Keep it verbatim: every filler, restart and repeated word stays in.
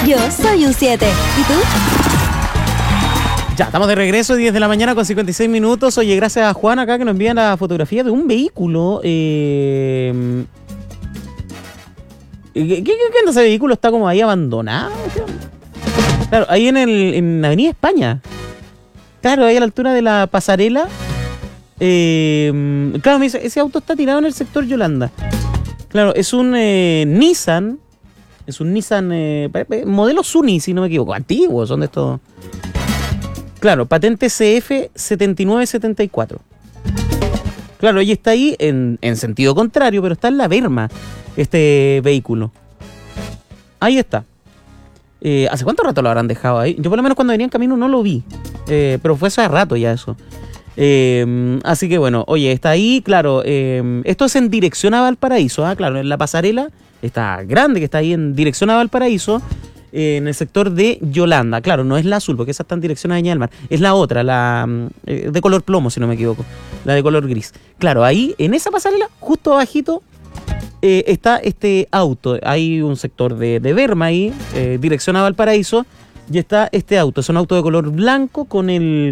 Yo soy un siete. ¿Y tú? Ya, estamos de regreso, diez de la mañana con cincuenta y seis minutos. Oye, gracias a Juan acá que nos envía la fotografía de un vehículo. Eh... ¿Qué, qué, qué onda ese vehículo? ¿Está como ahí abandonado? Claro, ahí en, el, en Avenida España. Claro, ahí a la altura de la pasarela. Eh... Claro, me dice, ese auto está tirado en el sector Yolanda. Claro, es un eh, Nissan. Es un Nissan eh, modelo Sunny, si no me equivoco. Antiguo, son de estos... Claro, patente C F setenta y nueve setenta y cuatro. Claro, y está ahí en, en sentido contrario, pero está en la berma este vehículo. Ahí está. Eh, ¿Hace cuánto rato lo habrán dejado ahí? Yo por lo menos cuando venía en camino no lo vi. Eh, pero fue hace rato ya eso. Eh, así que bueno, oye, está ahí, claro. Eh, esto es en dirección a Valparaíso. Ah, claro, en la pasarela está grande que está ahí en dirección a Valparaíso. En el sector de Yolanda. Claro, no es la azul, porque esa está en dirección a Viña del Mar. Es la otra, la eh, de color plomo, si no me equivoco. La de color gris. Claro, ahí, en esa pasarela, justo abajito, eh, está este auto. Hay un sector de, de berma ahí, eh, dirección a Valparaíso, y está este auto. Es un auto de color blanco con el